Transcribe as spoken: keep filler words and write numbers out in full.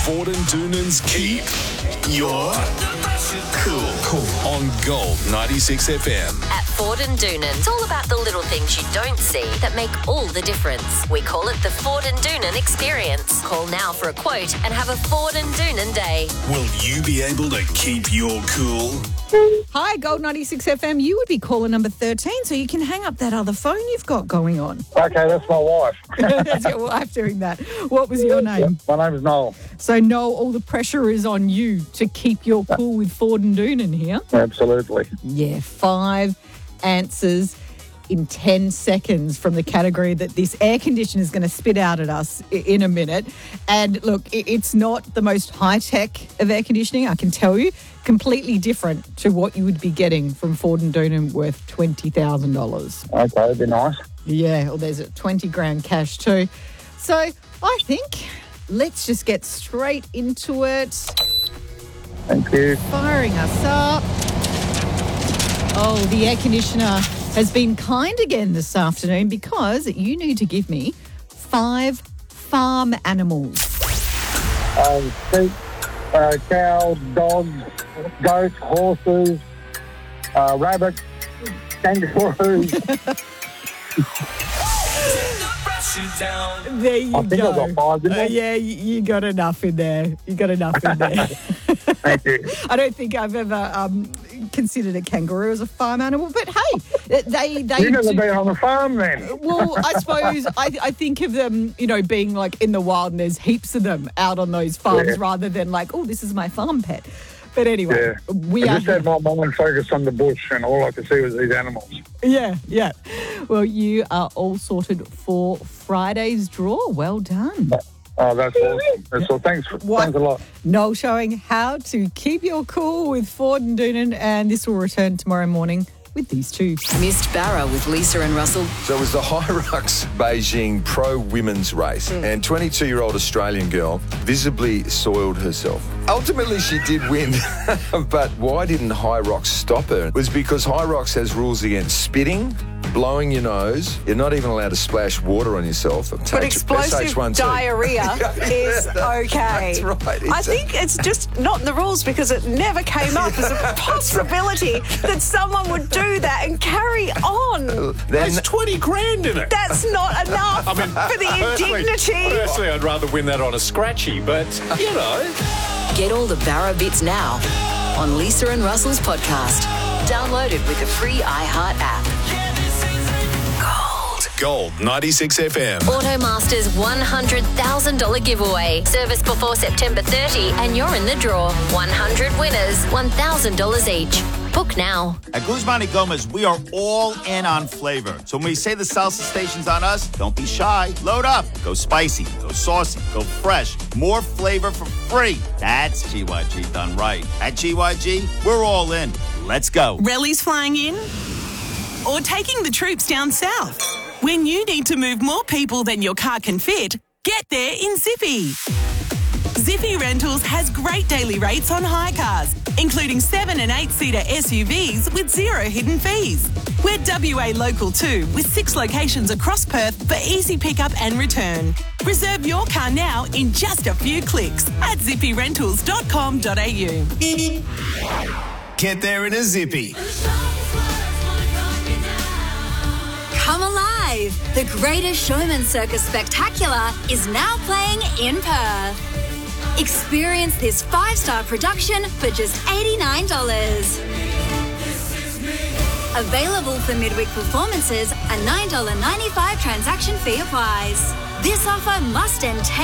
Ford and Doonan's Keep Your Cool. Cool. On Gold ninety-six F M. At Ford and Doonan, it's all about the little things you don't see that make all the difference. We call it the Ford and Doonan experience. Call now for a quote and have a Ford and Doonan day. Will you be able to keep your cool? Hi, Gold ninety-six F M. You would be caller number thirteen, so you can hang up that other phone you've got going on. Okay, that's my wife. That's your wife doing that. What was your name? My name is Noel. So, Noel, all the pressure is on you to keep your cool with Ford and Doonan here. Absolutely. Yeah, five answers in ten seconds from the category that this air conditioner is going to spit out at us in a minute. And look, it's not the most high-tech of air conditioning, I can tell you. Completely different to what you would be getting from Ford and Doonan, worth twenty thousand dollars. Okay, that'd be nice. Yeah, well, there's a twenty grand cash too. So I think let's just get straight into it. Thank you. Firing us up. Oh, the air conditioner has been kind again this afternoon because you need to give me five farm animals. Um, sheep, uh, cows, dogs, goats, horses, uh, rabbits, kangaroos. There you I think go. I've got five, didn't I? Uh, yeah, you, you got enough in there. You got enough in there. Thank you. I don't think I've ever um, considered a kangaroo as a farm animal, but hey, they they. You've never do- been on a farm then? Well, I suppose I, I think of them, you know, being like in the wild and there's heaps of them out on those farms Yeah. rather than like, oh, this is my farm pet. But anyway, Yeah. we I are. just had my mind focused on the bush and all I could see was these animals. Yeah, yeah. Well, you are all sorted for Friday's draw. Well done. Oh, that's awesome. That's all. Thanks, What? thanks a lot. Noel showing how to keep your cool with Ford and Doonan, and this will return tomorrow morning with these two. Missed Barra with Lisa and Russell. So it was the Hyrox Beijing Pro Women's Race, and twenty-two-year-old Australian girl visibly soiled herself. Ultimately, she did win, but why didn't Hyrox stop her? It was because Hyrox has rules against spitting, blowing your nose. You're not even allowed to splash water on yourself. But explosive diarrhea is okay. That's right. I It's a- think it's just not in the rules because it never came up as a possibility that someone would do that and carry on. Then, There's twenty grand in it. That's not enough for the Personally- indignity. Personally, I'd rather win that on a scratchy, but, you know. Get all the Barra bits now on Lisa and Russell's podcast. Download it with the free iHeart app. Gold. Gold ninety-six F M. Automasters one hundred thousand dollars giveaway. Service before September thirtieth and you're in the draw. one hundred winners, one thousand dollars each. Book now. At Guzman y Gomez, we are all in on flavor. So when we say the salsa station's on us, don't be shy. Load up. Go spicy. Go saucy. Go fresh. More flavor for free. That's G Y G done right. At G Y G, we're all in. Let's go. Rallies flying in? Or taking the troops down south? When you need to move more people than your car can fit, get there in Zippy. Zippy Rentals has great daily rates on hire cars, including seven and eight-seater S U Vs with zero hidden fees. We're W A local too, with six locations across Perth for easy pickup and return. Reserve your car now in just a few clicks at zippy rentals dot com dot a u. Get there in a zippy. Come alive! The Greatest Showman Circus Spectacular is now playing in Perth. Experience this five-star production for just eighty-nine dollars. Available for midweek performances, a nine dollars ninety-five transaction fee applies. This offer must end ten